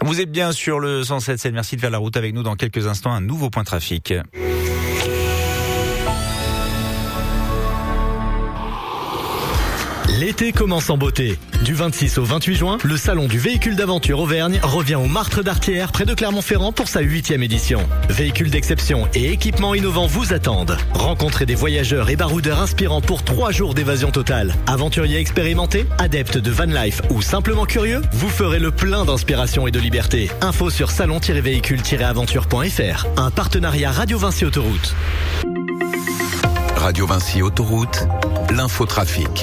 Vous êtes bien sur le 107.7, merci de faire la route avec nous dans quelques instants, un nouveau point trafic. L'été commence en beauté. Du 26 au 28 juin, le salon du véhicule d'aventure Auvergne revient au Martre d'Artière près de Clermont-Ferrand pour sa 8e édition. Véhicules d'exception et équipements innovants vous attendent. Rencontrez des voyageurs et baroudeurs inspirants pour 3 jours d'évasion totale. Aventuriers expérimentés, adeptes de van life ou simplement curieux, vous ferez le plein d'inspiration et de liberté. Info sur salon-véhicule-aventure.fr. Un partenariat Radio Vinci Autoroute. Radio Vinci Autoroute, l'infotrafic.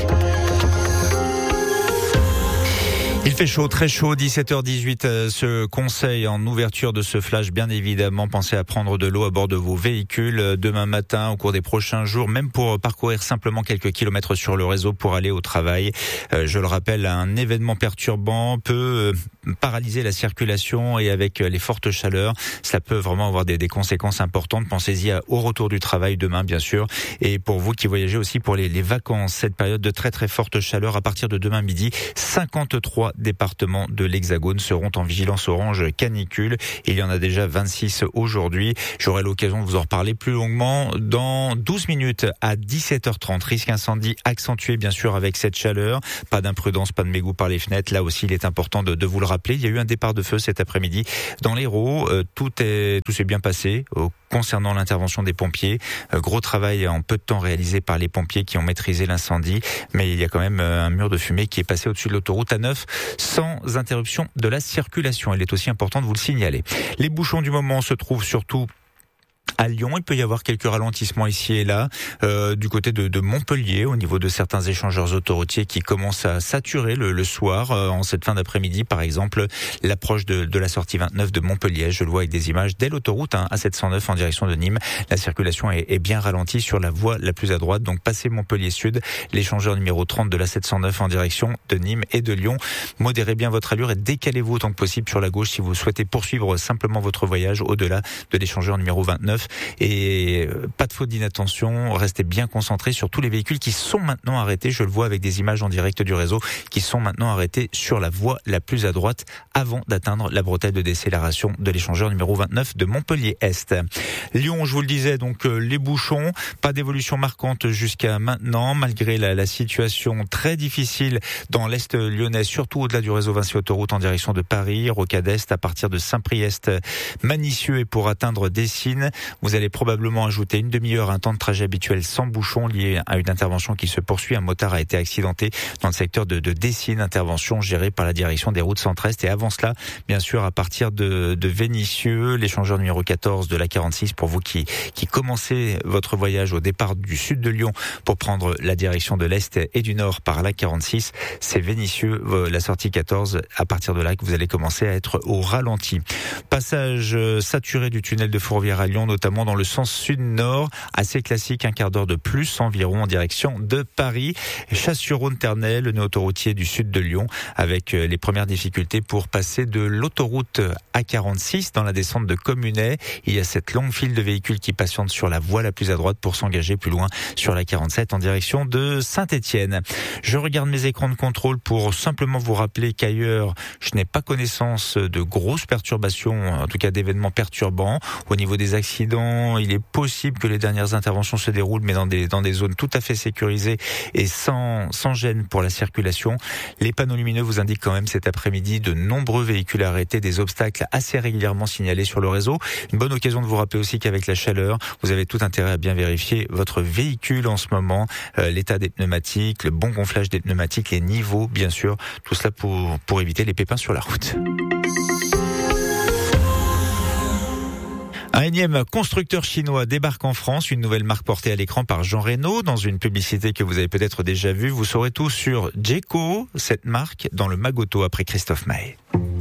Il fait chaud, très chaud, 17h18, ce conseil en ouverture de ce flash, bien évidemment, pensez à prendre de l'eau à bord de vos véhicules demain matin, au cours des prochains jours, même pour parcourir simplement quelques kilomètres sur le réseau pour aller au travail. Je le rappelle, un événement perturbant peut paralyser la circulation et avec les fortes chaleurs, ça peut vraiment avoir des conséquences importantes. Pensez-y au retour du travail demain, bien sûr, et pour vous qui voyagez aussi pour les vacances, cette période de très très forte chaleur à partir de demain midi, 53 départements de l'Hexagone seront en vigilance orange canicule. Il y en a déjà 26 aujourd'hui. J'aurai l'occasion de vous en reparler plus longuement dans 12 minutes à 17h30. Risque incendie accentué bien sûr avec cette chaleur. Pas d'imprudence, pas de mégots par les fenêtres. Là aussi, il est important de vous le rappeler. Il y a eu un départ de feu cet après-midi dans l'Hérault. Tout s'est bien passé concernant l'intervention des pompiers. Gros travail en peu de temps réalisé par les pompiers qui ont maîtrisé l'incendie. Mais il y a quand même un mur de fumée qui est passé au-dessus de l'autoroute A9 sans interruption de la circulation. Il est aussi important de vous le signaler. Les bouchons du moment se trouvent surtout à Lyon. Il peut y avoir quelques ralentissements ici et là, du côté de Montpellier, au niveau de certains échangeurs autoroutiers qui commencent à saturer le soir, en cette fin d'après-midi, par exemple, l'approche de la sortie 29 de Montpellier. Je le vois avec des images dès l'autoroute A709 en direction de Nîmes. La circulation est bien ralentie sur la voie la plus à droite, donc passez Montpellier Sud, l'échangeur numéro 30 de l'A709 en direction de Nîmes et de Lyon. Modérez bien votre allure et décalez-vous autant que possible sur la gauche si vous souhaitez poursuivre simplement votre voyage au-delà de l'échangeur numéro 29. Et pas de faute d'inattention, restez bien concentrés sur tous les véhicules qui sont maintenant arrêtés. Je le vois avec des images en direct du réseau qui sont maintenant arrêtés sur la voie la plus à droite avant d'atteindre la bretelle de décélération de l'échangeur numéro 29 de Montpellier-Est. Lyon, je vous le disais, donc les bouchons, pas d'évolution marquante jusqu'à maintenant, malgré la situation très difficile dans l'Est lyonnais, surtout au-delà du réseau Vinci Autoroute en direction de Paris, Rocade Est à partir de Saint-Priest, Manicieux et pour atteindre Dessines. Vous allez probablement ajouter une demi-heure, un temps de trajet habituel sans bouchon lié à une intervention qui se poursuit. Un motard a été accidenté dans le secteur de Dessines, intervention gérée par la direction des routes centre-est. Et avant cela, bien sûr, à partir de Vénissieux, l'échangeur numéro 14 de la 46 pour vous qui commencez votre voyage au départ du sud de Lyon pour prendre la direction de l'Est et du Nord par la 46. C'est Vénissieux, la sortie 14, à partir de là que vous allez commencer à être au ralenti. Passage saturé du tunnel de Fourvière à Lyon, notamment dans le sens sud-nord, assez classique, un quart d'heure de plus environ en direction de Paris. Chasse-sur-Rhône-Ternay, le nœud autoroutier du sud de Lyon, avec les premières difficultés pour passer de l'autoroute A46 dans la descente de Communay. Il y a cette longue file de véhicules qui patientent sur la voie la plus à droite pour s'engager plus loin sur la 47 en direction de Saint-Étienne. Je regarde mes écrans de contrôle pour simplement vous rappeler qu'ailleurs, je n'ai pas connaissance de grosses perturbations, en tout cas d'événements perturbants. Au niveau des accidents, il est possible que les dernières interventions se déroulent, mais dans des zones tout à fait sécurisées et sans gêne pour la circulation. Les panneaux lumineux vous indiquent quand même cet après-midi de nombreux véhicules arrêtés, des obstacles assez régulièrement signalés sur le réseau. Une bonne occasion de vous rappeler aussi qu'avec la chaleur, vous avez tout intérêt à bien vérifier votre véhicule en ce moment, l'état des pneumatiques, le bon gonflage des pneumatiques, les niveaux, bien sûr, tout cela pour éviter les pépins sur la route. Un énième constructeur chinois débarque en France, une nouvelle marque portée à l'écran par Jean Reno dans une publicité que vous avez peut-être déjà vue. Vous saurez tout sur Jeko, cette marque, dans le Magoto après Christophe Maé.